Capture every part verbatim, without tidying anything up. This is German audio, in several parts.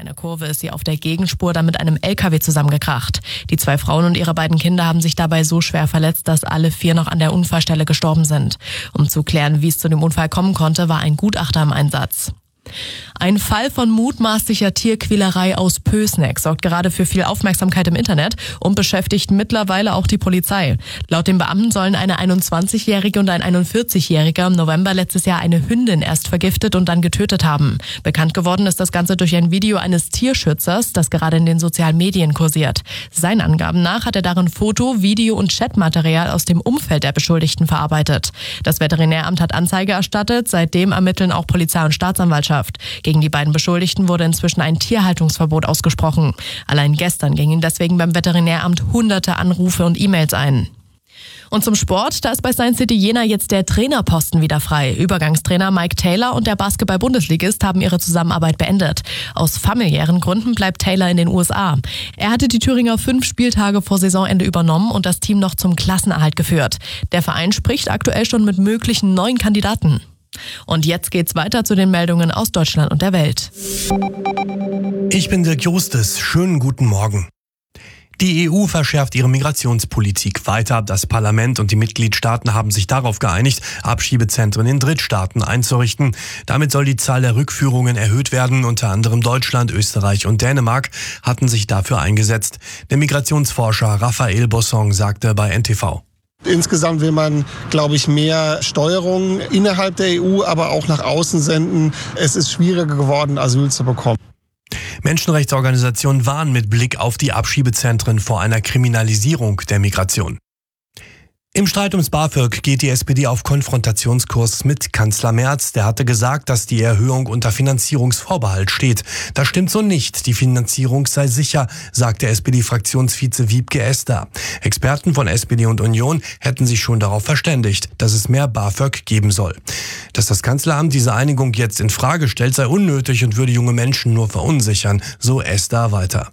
einer Kurve ist sie auf der Gegenspur dann mit einem L K W zusammengekracht. Die zwei Frauen und ihre beiden Kinder haben sich dabei so schwer verletzt, dass alle vier noch an der Unfallstelle gestorben sind. Um zu klären, wie es zu dem Unfall kommen konnte, war ein Gutachter im Einsatz. Ein Fall von mutmaßlicher Tierquälerei aus Pößneck sorgt gerade für viel Aufmerksamkeit im Internet und beschäftigt mittlerweile auch die Polizei. Laut den Beamten sollen eine einundzwanzigjährige und ein einundvierzigjähriger im November letztes Jahr eine Hündin erst vergiftet und dann getötet haben. Bekannt geworden ist das Ganze durch ein Video eines Tierschützers, das gerade in den sozialen Medien kursiert. Seinen Angaben nach hat er darin Foto-, Video- und Chatmaterial aus dem Umfeld der Beschuldigten verarbeitet. Das Veterinäramt hat Anzeige erstattet, seitdem ermitteln auch Polizei und Staatsanwaltschaft. Gegen die beiden Beschuldigten wurde inzwischen ein Tierhaltungsverbot ausgesprochen. Allein gestern gingen deswegen beim Veterinäramt hunderte Anrufe und E-Mails ein. Und zum Sport, da ist bei Science City Jena jetzt der Trainerposten wieder frei. Übergangstrainer Mike Taylor und der Basketball-Bundesligist haben ihre Zusammenarbeit beendet. Aus familiären Gründen bleibt Taylor in den U S A. Er hatte die Thüringer fünf Spieltage vor Saisonende übernommen und das Team noch zum Klassenerhalt geführt. Der Verein spricht aktuell schon mit möglichen neuen Kandidaten. Und jetzt geht's weiter zu den Meldungen aus Deutschland und der Welt. Ich bin Dirk Justes. Schönen guten Morgen. Die E U verschärft ihre Migrationspolitik weiter. Das Parlament und die Mitgliedstaaten haben sich darauf geeinigt, Abschiebezentren in Drittstaaten einzurichten. Damit soll die Zahl der Rückführungen erhöht werden. Unter anderem Deutschland, Österreich und Dänemark hatten sich dafür eingesetzt. Der Migrationsforscher Raphael Bossong sagte bei N T V. Insgesamt will man, glaube ich, mehr Steuerung innerhalb der E U, aber auch nach außen senden. Es ist schwieriger geworden, Asyl zu bekommen. Menschenrechtsorganisationen warnen mit Blick auf die Abschiebezentren vor einer Kriminalisierung der Migration. Im Streit ums BAföG geht die S P D auf Konfrontationskurs mit Kanzler Merz. Der hatte gesagt, dass die Erhöhung unter Finanzierungsvorbehalt steht. Das stimmt so nicht. Die Finanzierung sei sicher, sagt der S P D-Fraktionsvize Wiebke Esther. Experten von S P D und Union hätten sich schon darauf verständigt, dass es mehr BAföG geben soll. Dass das Kanzleramt diese Einigung jetzt in Frage stellt, sei unnötig und würde junge Menschen nur verunsichern, so Esther weiter.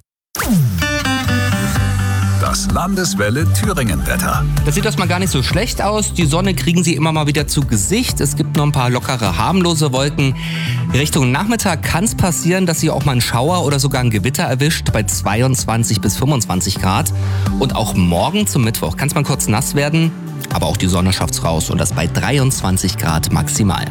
Das Landeswelle Thüringen-Wetter. Das sieht erstmal gar nicht so schlecht aus. Die Sonne kriegen sie immer mal wieder zu Gesicht. Es gibt noch ein paar lockere, harmlose Wolken. Richtung Nachmittag kann es passieren, dass sie auch mal einen Schauer oder sogar ein Gewitter erwischt bei zweiundzwanzig bis fünfundzwanzig Grad. Und auch morgen zum Mittwoch kann es mal kurz nass werden. Aber auch die Sonne schafft's raus und das bei dreiundzwanzig Grad maximal.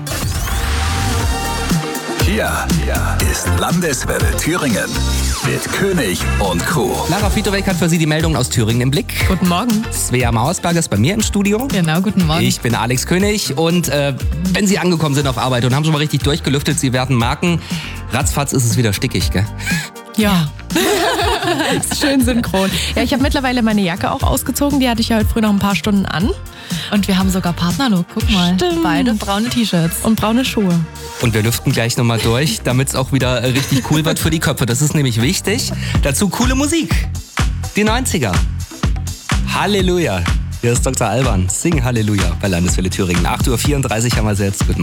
Hier, hier ist Landeswelle Thüringen mit König und Co. Lara Fitowek hat für Sie die Meldungen aus Thüringen im Blick. Guten Morgen. Svea Mauersberger ist bei mir im Studio. Genau, guten Morgen. Ich bin Alex König und äh, wenn Sie angekommen sind auf Arbeit und haben schon mal richtig durchgelüftet, Sie werden merken, ratzfatz ist es wieder stickig, gell? Ja. Schön synchron. Ja, ich habe mittlerweile meine Jacke auch ausgezogen. Die hatte ich ja heute früh noch ein paar Stunden an. Und wir haben sogar Partnerlook. Guck mal. Stimmt. Beide braune T-Shirts. Und braune Schuhe. Und wir lüften gleich nochmal durch, damit es auch wieder richtig cool wird für die Köpfe. Das ist nämlich wichtig. Dazu coole Musik. Die neunziger. Halleluja. Hier ist Doktor Alban. Sing Halleluja bei Landeswelle Thüringen. acht Uhr vierunddreißig haben wir jetzt. Guten Morgen.